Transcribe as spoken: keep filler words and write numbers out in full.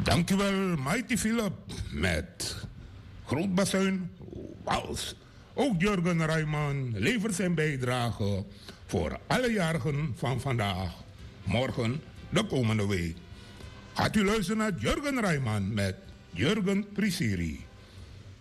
Dankjewel, Mighty Philip, met Grootbazuin Wals. Ook Jurgen Rijman levert zijn bijdrage voor alle jarigen van vandaag, morgen, de komende week. Gaat u luisteren naar Jurgen Rijman met Jurgen Prisiri.